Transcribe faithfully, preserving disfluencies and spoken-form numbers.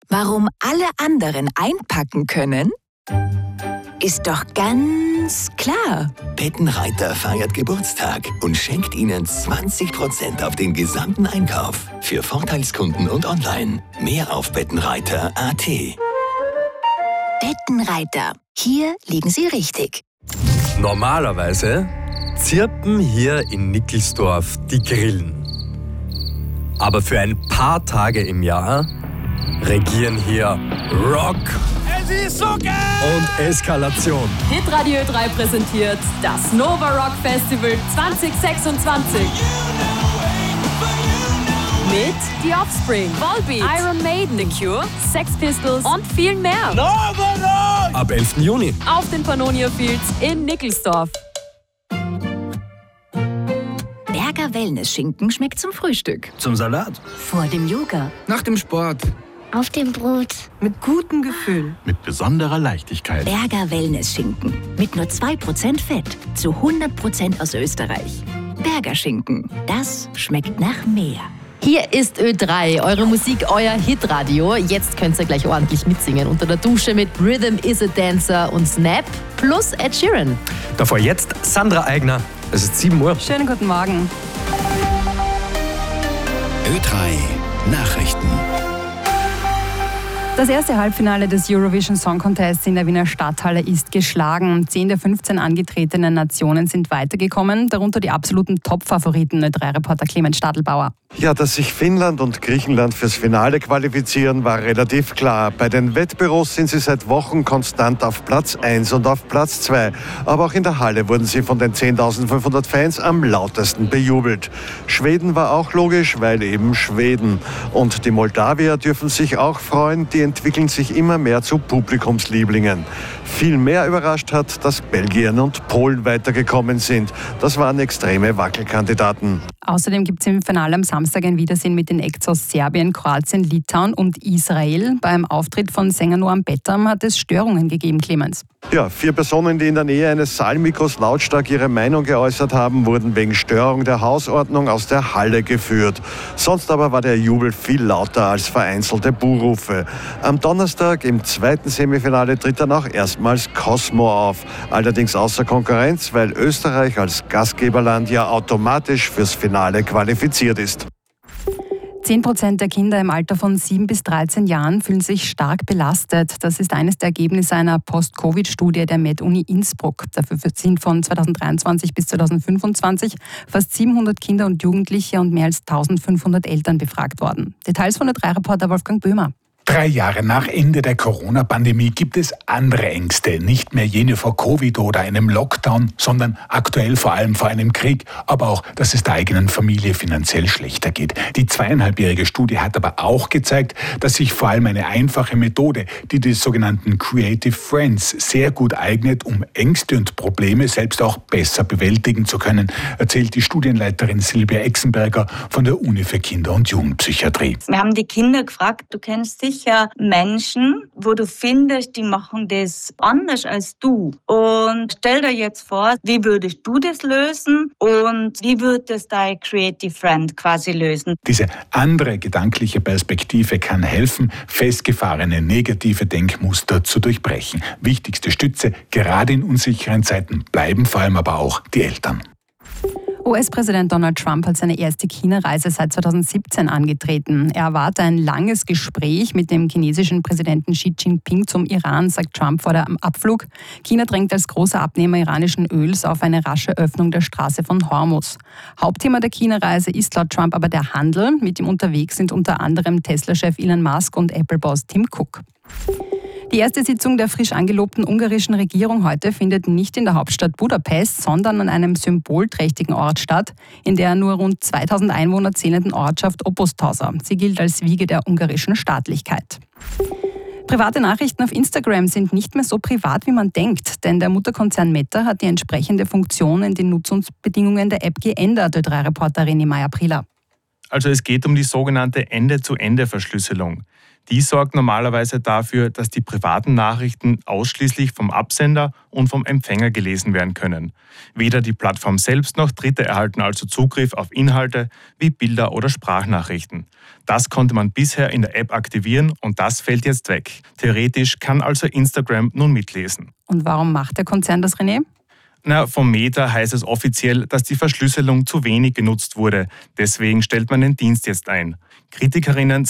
Warum alle anderen einpacken können? Ist doch ganz klar. Bettenreiter feiert Geburtstag und schenkt Ihnen zwanzig Prozent auf den gesamten Einkauf. Für Vorteilskunden und online. Mehr auf bettenreiter punkt a t. Bettenreiter. Hier liegen Sie richtig. Normalerweise zirpen hier in Nickelsdorf die Grillen. Aber für ein paar Tage im Jahr regieren hier Rock Es ist so geil! und Eskalation. Hitradio Ö drei präsentiert das Nova Rock Festival zwanzig sechsundzwanzig. Mit The Offspring, Volbeat, Iron Maiden, The Cure, Sex Pistols und viel mehr. Nova Rock! Ab elften Juni. Auf den Pannonia Fields in Nickelsdorf. Berger Wellness-Schinken schmeckt zum Frühstück. Zum Salat. Vor dem Yoga. Nach dem Sport. Auf dem Brot. Mit gutem Gefühl. Mit besonderer Leichtigkeit. Berger Wellness-Schinken. Mit nur zwei Prozent Fett. Zu hundert Prozent aus Österreich. Berger Schinken. Das schmeckt nach mehr. Hier ist Ö drei, eure Musik, euer Hitradio. Jetzt könnt ihr gleich ordentlich mitsingen. Unter der Dusche mit Rhythm is a Dancer und Snap plus Ed Sheeran. Davor jetzt Sandra Eigner. Es ist sieben Uhr. Schönen guten Morgen. Ö drei Nachrichten. Das erste Halbfinale des Eurovision Song Contests in der Wiener Stadthalle ist geschlagen. Zehn der fünfzehn angetretenen Nationen sind weitergekommen, darunter die absoluten Top-Favoriten, Ö drei Reporter Clemens Stadelbauer. Ja, dass sich Finnland und Griechenland fürs Finale qualifizieren, war relativ klar. Bei den Wettbüros sind sie seit Wochen konstant auf Platz eins und auf Platz zwei. Aber auch in der Halle wurden sie von den zehntausendfünfhundert Fans am lautesten bejubelt. Schweden war auch logisch, weil eben Schweden. Und die Moldawier dürfen sich auch freuen, die entwickeln sich immer mehr zu Publikumslieblingen. Viel mehr überrascht hat, dass Belgien und Polen weitergekommen sind. Das waren extreme Wackelkandidaten. Außerdem gibt es im Finale am Samstag ein Wiedersehen mit den Acts aus Serbien, Kroatien, Litauen und Israel. Beim Auftritt von Sänger Noam Bettam hat es Störungen gegeben, Clemens. Ja, vier Personen, die in der Nähe eines Saalmikros lautstark ihre Meinung geäußert haben, wurden wegen Störung der Hausordnung aus der Halle geführt. Sonst aber war der Jubel viel lauter als vereinzelte Buhrufe. Am Donnerstag im zweiten Semifinale tritt dann auch erstmals Cosmo auf. Allerdings außer Konkurrenz, weil Österreich als Gastgeberland ja automatisch fürs Finale qualifiziert ist. zehn Prozent der Kinder im Alter von sieben bis dreizehn Jahren fühlen sich stark belastet. Das ist eines der Ergebnisse einer Post-Covid-Studie der Med-Uni Innsbruck. Dafür sind von zweitausenddreiundzwanzig bis zweitausendfünfundzwanzig fast siebenhundert Kinder und Jugendliche und mehr als eintausendfünfhundert Eltern befragt worden. Details von der Ö drei Reporter Wolfgang Böhmer. Drei Jahre nach Ende der Corona-Pandemie gibt es andere Ängste. Nicht mehr jene vor Covid oder einem Lockdown, sondern aktuell vor allem vor einem Krieg. Aber auch, dass es der eigenen Familie finanziell schlechter geht. Die zweieinhalbjährige Studie hat aber auch gezeigt, dass sich vor allem eine einfache Methode, die des sogenannten Creative Friends, sehr gut eignet, um Ängste und Probleme selbst auch besser bewältigen zu können, erzählt die Studienleiterin Silvia Exenberger von der Uni für Kinder- und Jugendpsychiatrie. Wir haben die Kinder gefragt, du kennst sicher Menschen, wo du findest, die machen das anders als du. Und stell dir jetzt vor, wie würdest du das lösen und wie würde es dein Creative Friend quasi lösen? Diese andere gedankliche Perspektive kann helfen, festgefahrene negative Denkmuster zu durchbrechen. Wichtigste Stütze, gerade in unsicheren Zeiten, bleiben vor allem aber auch die Eltern. U S-Präsident Donald Trump hat seine erste China-Reise seit zweitausendsiebzehn angetreten. Er erwartet ein langes Gespräch mit dem chinesischen Präsidenten Xi Jinping zum Iran, sagt Trump vor dem Abflug. China drängt als großer Abnehmer iranischen Öls auf eine rasche Öffnung der Straße von Hormuz. Hauptthema der China-Reise ist laut Trump aber der Handel. Mit ihm unterwegs sind unter anderem Tesla-Chef Elon Musk und Apple-Boss Tim Cook. Die erste Sitzung der frisch angelobten ungarischen Regierung heute findet nicht in der Hauptstadt Budapest, sondern an einem symbolträchtigen Ort statt, in der nur rund zweitausend Einwohner zählenden Ortschaft Opostauza. Sie gilt als Wiege der ungarischen Staatlichkeit. Private Nachrichten auf Instagram sind nicht mehr so privat, wie man denkt, denn der Mutterkonzern Meta hat die entsprechende Funktion in den Nutzungsbedingungen der App geändert, Ö drei Reporterin Maya Prila. Also es geht um die sogenannte Ende-zu-Ende-Verschlüsselung. Die sorgt normalerweise dafür, dass die privaten Nachrichten ausschließlich vom Absender und vom Empfänger gelesen werden können. Weder die Plattform selbst noch Dritte erhalten also Zugriff auf Inhalte wie Bilder oder Sprachnachrichten. Das konnte man bisher in der App aktivieren und das fällt jetzt weg. Theoretisch kann also Instagram nun mitlesen. Und warum macht der Konzern das, René? Na, vom Meta heißt es offiziell, dass die Verschlüsselung zu wenig genutzt wurde. Deswegen stellt man den Dienst jetzt ein. Kritikerinnen